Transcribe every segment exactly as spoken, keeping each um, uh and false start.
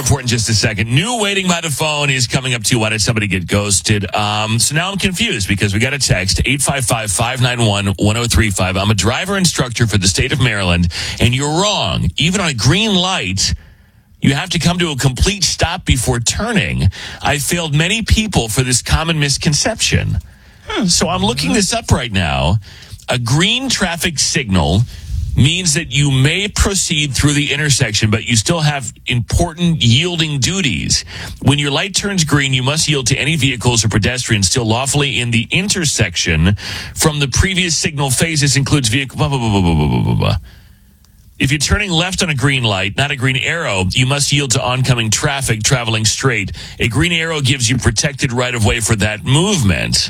report in just a second. New waiting by the phone is coming up too. Why did somebody get ghosted? Um, so now I'm confused because we got a text, eight five five, five nine one, one oh three five. I'm a driver instructor for the state of Maryland, and you're wrong. Even on a green light, you have to come to a complete stop before turning. I failed many people for this common misconception. Hmm. So I'm looking this up right now. A green traffic signal means that you may proceed through the intersection, but you still have important yielding duties. When your light turns green, you must yield to any vehicles or pedestrians still lawfully in the intersection from the previous signal phase. This includes vehicle, blah, blah, blah, blah, blah, blah, blah, blah. If you're turning left on a green light, not a green arrow, you must yield to oncoming traffic traveling straight. A green arrow gives you protected right-of-way for that movement.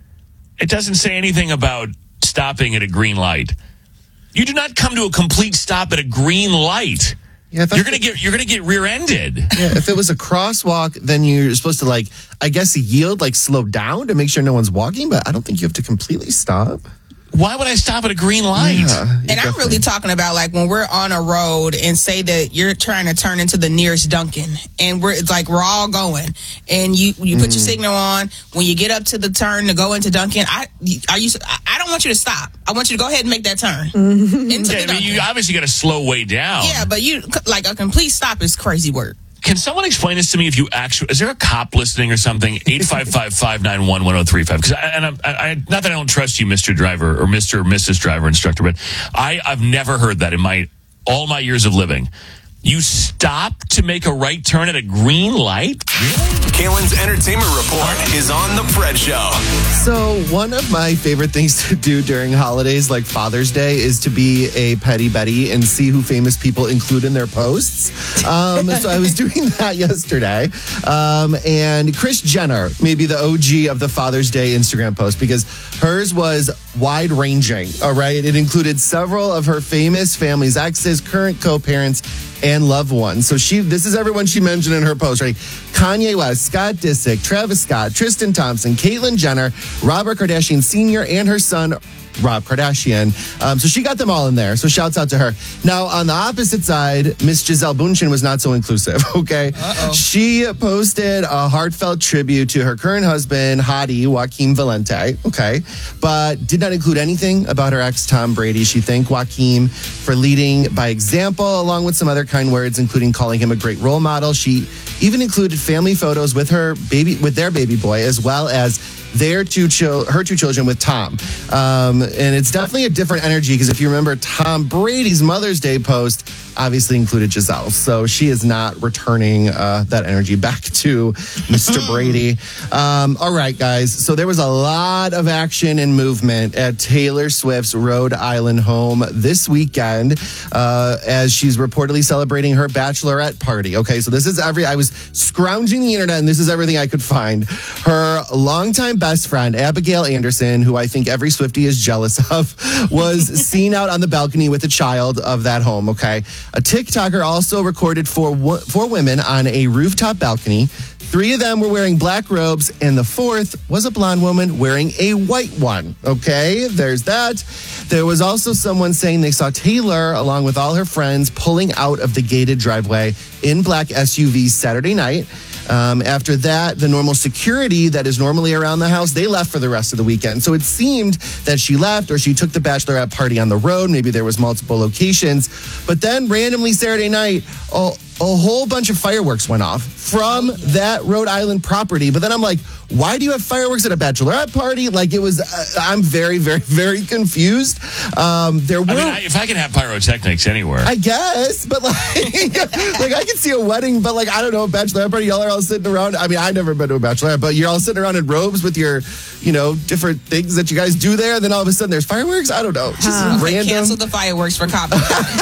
It doesn't say anything about stopping at a green light. You do not come to a complete stop at a green light. Yeah, you're gonna get you're gonna get rear-ended. Yeah, if it was a crosswalk, then you're supposed to, like, I guess, yield, like, slow down to make sure no one's walking. But I don't think you have to completely stop. Why would I stop at a green light? Yeah, and definitely. I'm really talking about, like, when we're on a road and say that you're trying to turn into the nearest Dunkin', and we're it's like we're all going, and you you put mm. your signal on. When you get up to the turn to go into Dunkin', I are you? I don't want you to stop. I want you to go ahead and make that turn. Mm-hmm. Into yeah, the I mean, you obviously got to slow way down. Yeah, but you like a complete stop is crazy work. Can someone explain this to me? If you actually, is there a cop listening or something? eight five five, five nine one, one oh three five. Because and I, I, not that I don't trust you, Mister Driver or Mister or Missus Driver Instructor, but I, I've never heard that in my all my years of living. You stop to make a right turn at a green light? Kalen's Entertainment Report is on The Fred Show. So one of my favorite things to do during holidays like Father's Day is to be a petty Betty and see who famous people include in their posts. Um, so I was doing that yesterday. Um, and Kris Jenner may be the O G of the Father's Day Instagram post because hers was wide-ranging, all right? It included several of her famous family's exes, current co-parents, and loved ones. So she, this is everyone she mentioned in her post, right? Kanye West, Scott Disick, Travis Scott, Tristan Thompson, Caitlyn Jenner, Robert Kardashian Senior, and her son, Rob Kardashian. Um, so she got them all in there. So shouts out to her. Now, on the opposite side, Miss Gisele Bündchen was not so inclusive, okay? Uh-oh. She posted a heartfelt tribute to her current husband, hottie, Joaquin Valente, okay? But did not include anything about her ex, Tom Brady. She thanked Joaquin for leading by example, along with some other kind words, including calling him a great role model. She even included family photos with her baby, with their baby boy, as well as their two chil- her two children with Tom. Um, and it's definitely a different energy because if you remember Tom Brady's Mother's Day post obviously included Gisele. So she is not returning uh, that energy back to Mister Brady. Um, all right, guys. So there was a lot of action and movement at Taylor Swift's Rhode Island home this weekend uh, as she's reportedly celebrating her bachelorette party. Okay, so this is every, I was scrounging the internet and this is everything I could find. Her longtime best friend, Abigail Anderson, who I think every Swiftie is jealous of, was seen out on the balcony with a child of that home, okay? A TikToker also recorded four, four women on a rooftop balcony. Three of them were wearing black robes, and the fourth was a blonde woman wearing a white one, okay? There's that. There was also someone saying they saw Taylor, along with all her friends, pulling out of the gated driveway in black S U Vs Saturday night. Um, after that, the normal security that is normally around the house, they left for the rest of the weekend. So it seemed that she left or she took the bachelorette party on the road. Maybe there was multiple locations. But then randomly Saturday night, a, a whole bunch of fireworks went off from that Rhode Island property. But then I'm like, why do you have fireworks at a bachelorette party? Like it was, uh, I'm very, very, very confused. Um, there were, I mean, I, if I can have pyrotechnics anywhere, I guess, but like, like I can see a wedding, but like, I don't know, a bachelorette party, y'all are all sitting around. I mean, I've never been to a bachelorette, but you're all sitting around in robes with your, you know, different things that you guys do there. And then all of a sudden there's fireworks. I don't know. Just huh. random. Cancel the fireworks for copy.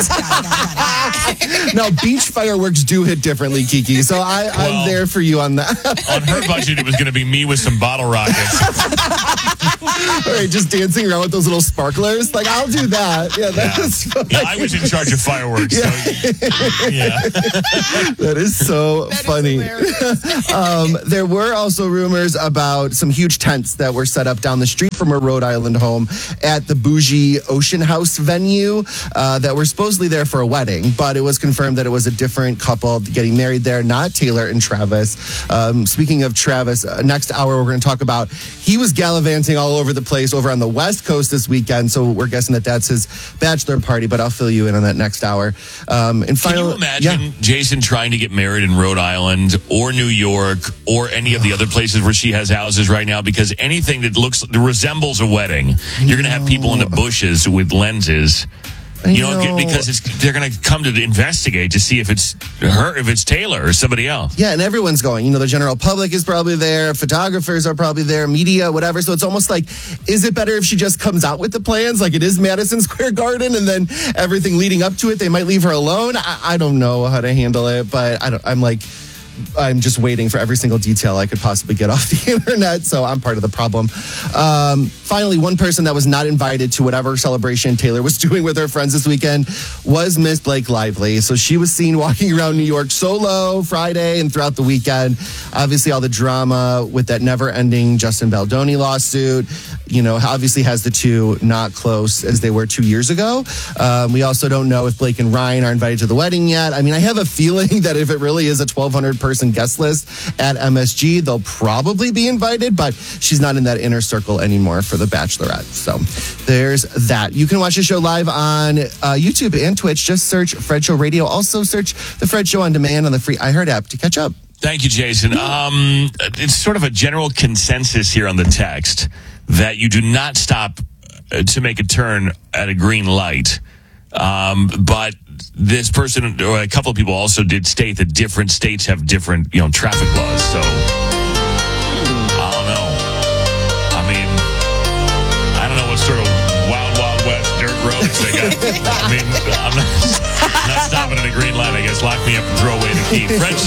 No, beach fireworks do hit differently, Kiki. So I, well, I'm there for you on that. On her budget, it was going to be me with some bottle rockets. All right, just dancing around with those little sparklers. Like, I'll do that. Yeah, that's Yeah. fine. Yeah, I was in charge of fireworks. Yeah. So, yeah. That is so That is funny. hilarious. um, there were also rumors about some huge tents that were set up down the street from her Rhode Island home at the bougie Ocean House venue uh, that were supposedly there for a wedding, but it was confirmed that it was a different couple getting married there, not Taylor and Travis. Um, speaking of Travis, uh, next hour we're going to talk about he was gallivanting all over the place over on the West Coast this weekend, so we're guessing that that's his bachelor party, but I'll fill you in on that next hour. Um, and Can finally, you imagine yeah. Jason trying to get married in Rhode Island or New York or any of the other places where she has houses right now? Because anything that looks that resembles a wedding, you're going to have people in the bushes with lenses. You know, know. because it's, they're going to come to investigate to see if it's her, if it's Taylor or somebody else. Yeah, and everyone's going. You know, the general public is probably there, photographers are probably there, media, whatever. So it's almost like, is it better if she just comes out with the plans, like it is Madison Square Garden, and then everything leading up to it, they might leave her alone? I, I don't know how to handle it, but I don't, I'm like, I'm just waiting for every single detail I could possibly get off the internet, so I'm part of the problem. Um, finally, one person that was not invited to whatever celebration Taylor was doing with her friends this weekend was Miss Blake Lively. So she was seen walking around New York solo Friday and throughout the weekend. Obviously, all the drama with that never-ending Justin Baldoni lawsuit, you know, obviously has the two not close as they were two years ago. Um, we also don't know if Blake and Ryan are invited to the wedding yet. I mean, I have a feeling that if it really is a twelve hundred person guest list at M S G, they'll probably be invited, but she's not in that inner circle anymore for the Bachelorette. So there's that. You can watch the show live on uh, YouTube and Twitch. Just search Fred Show Radio. Also search The Fred Show on demand on the free iHeart app to catch up. Thank you, Jason. Um, it's sort of a general consensus here on the text that you do not stop uh, to make a turn at a green light. Um, but this person, or a couple of people also did state that different states have different, you know, traffic laws. So, I don't know. I mean, I don't know what sort of wild, wild west dirt roads they got. I mean, I'm not, not stopping at a green light, I guess. Lock me up and throw away the key. Fred